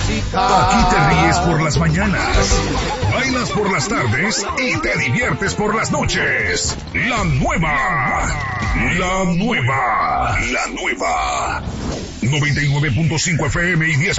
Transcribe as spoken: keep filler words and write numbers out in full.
Aquí te ríes por las mañanas, bailas por las tardes y te diviertes por las noches. La nueva, la nueva, la nueva. noventa y nueve punto cinco F M y diez